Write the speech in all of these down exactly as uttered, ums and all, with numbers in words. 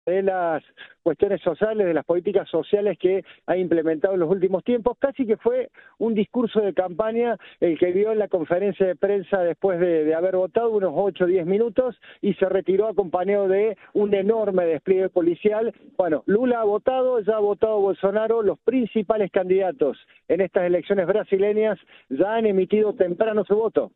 de las cuestiones sociales, de las políticas sociales que ha implementado en los últimos tiempos. Casi que fue un discurso de campaña el que dio en la conferencia de prensa después de, de haber votado unos ocho o diez minutos y se retiró acompañado de un enorme despliegue policial. Bueno, Lula ha votado, ya ha votado Bolsonaro, los principales candidatos en estas elecciones brasileñas ya han emitido temprano su voto.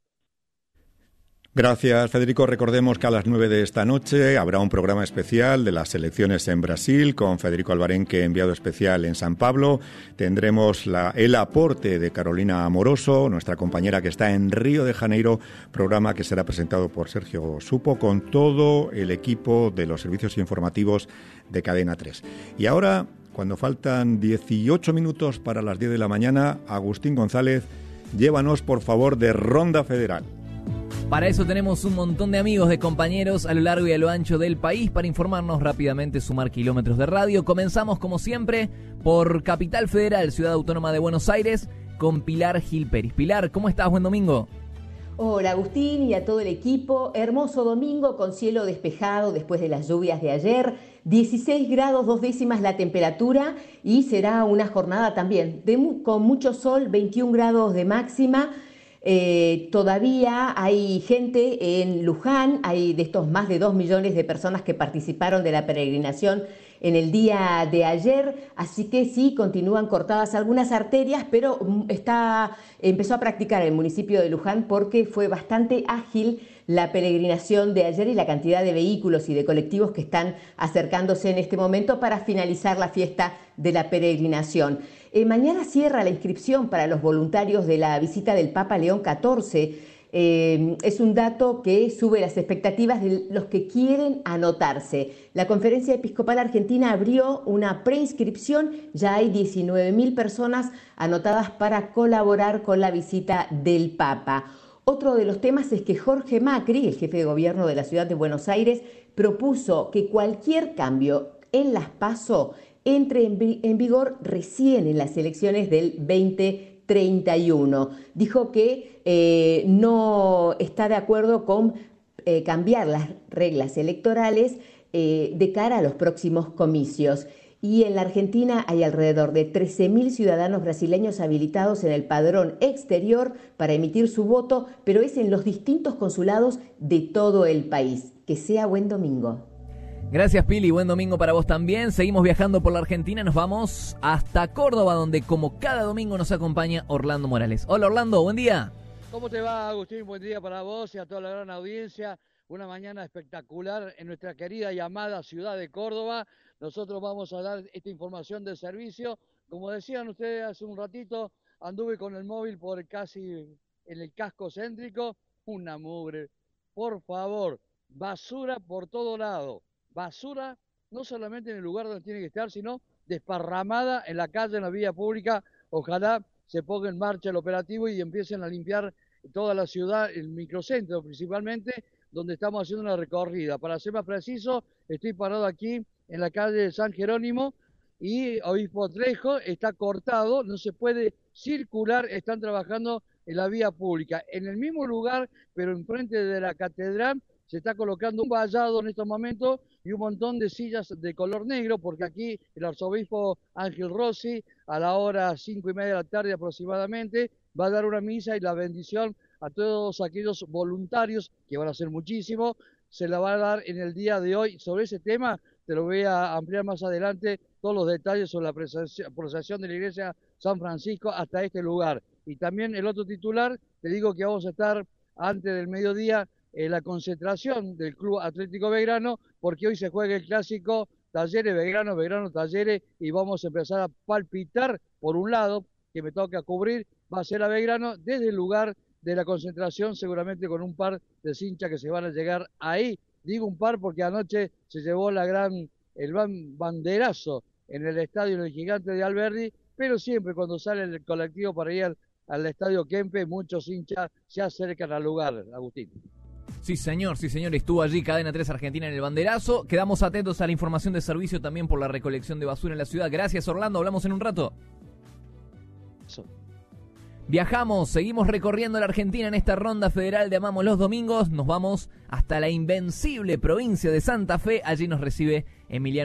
Gracias, Federico. Recordemos que a las nueve de esta noche habrá un programa especial de las elecciones en Brasil con Federico Alvarenque, enviado especial en San Pablo. Tendremos la, el aporte de Carolina Amoroso, nuestra compañera que está en Río de Janeiro, programa que será presentado por Sergio Supo con todo el equipo de los servicios informativos de Cadena tres. Y ahora, cuando faltan dieciocho minutos para las diez de la mañana, Agustín González, llévanos por favor de Ronda Federal. Para eso tenemos un montón de amigos, de compañeros a lo largo y a lo ancho del país para informarnos rápidamente, sumar kilómetros de radio. Comenzamos como siempre por Capital Federal, Ciudad Autónoma de Buenos Aires, con Pilar Gil Peris. Pilar, ¿cómo estás? Buen domingo. Hola Agustín y a todo el equipo. Hermoso domingo con cielo despejado después de las lluvias de ayer. dieciséis grados dos décimas la temperatura y será una jornada también de, con mucho sol, veintiún grados de máxima. Eh, todavía hay gente en Luján, hay de estos más de dos millones de personas que participaron de la peregrinación en el día de ayer, así que sí, continúan cortadas algunas arterias, pero está, empezó a practicar el municipio de Luján porque fue bastante ágil la peregrinación de ayer y la cantidad de vehículos y de colectivos que están acercándose en este momento para finalizar la fiesta de la peregrinación. Eh, mañana cierra la inscripción para los voluntarios de la visita del Papa León catorce. Eh, es un dato que sube las expectativas de los que quieren anotarse. La Conferencia Episcopal Argentina abrió una preinscripción, ya hay diecinueve mil personas anotadas para colaborar con la visita del Papa. Otro de los temas es que Jorge Macri, el jefe de gobierno de la ciudad de Buenos Aires, propuso que cualquier cambio en las PASO entre en, vi- en vigor recién en las elecciones del veinte treinta y uno. Dijo que eh, no está de acuerdo con eh, cambiar las reglas electorales eh, de cara a los próximos comicios. Y en la Argentina hay alrededor de trece mil ciudadanos brasileños habilitados en el padrón exterior para emitir su voto, pero es en los distintos consulados de todo el país. Que sea buen domingo. Gracias, Pili, buen domingo para vos también. Seguimos viajando por la Argentina, nos vamos hasta Córdoba, donde como cada domingo nos acompaña Orlando Morales. Hola Orlando, buen día. ¿Cómo te va, Agustín? Buen día para vos y a toda la gran audiencia. Una mañana espectacular en nuestra querida y amada ciudad de Córdoba. Nosotros vamos a dar esta información del servicio. Como decían ustedes hace un ratito, anduve con el móvil por casi en el casco céntrico. Una mugre. Por favor, basura por todo lado. Basura no solamente en el lugar donde tiene que estar, sino desparramada en la calle, en la vía pública. Ojalá se ponga en marcha el operativo y empiecen a limpiar toda la ciudad, el microcentro principalmente, donde estamos haciendo una recorrida. Para ser más preciso, estoy parado aquí en la calle San Jerónimo y Obispo Trejo está cortado, no se puede circular, están trabajando en la vía pública. En el mismo lugar, pero enfrente de la catedral, se está colocando un vallado en estos momentos y un montón de sillas de color negro, porque aquí el arzobispo Ángel Rossi, a la hora cinco y media de la tarde aproximadamente, va a dar una misa y la bendición a todos aquellos voluntarios, que van a ser muchísimos, se la va a dar en el día de hoy. Sobre ese tema te lo voy a ampliar más adelante, todos los detalles sobre la procesión de la iglesia San Francisco hasta este lugar. Y también el otro titular, te digo que vamos a estar antes del mediodía en la concentración del Club Atlético Belgrano, porque hoy se juega el clásico Talleres Belgrano, Belgrano Talleres, y vamos a empezar a palpitar por un lado, que me toca cubrir, va a ser a Belgrano, desde el lugar de la concentración, seguramente con un par de hinchas que se van a llegar ahí. Digo un par porque anoche se llevó la gran, el gran banderazo en el estadio, en el Gigante de Alberdi, pero siempre cuando sale el colectivo para ir al, al estadio Kempe, muchos hinchas se acercan al lugar, Agustín. Sí, señor, sí, señor. Estuvo allí Cadena tres Argentina en el banderazo. Quedamos atentos a la información de servicio también por la recolección de basura en la ciudad. Gracias, Orlando. Hablamos en un rato. Eso. Viajamos, seguimos recorriendo la Argentina en esta ronda federal de Amamos los Domingos. Nos vamos hasta la invencible provincia de Santa Fe. Allí nos recibe Emiliano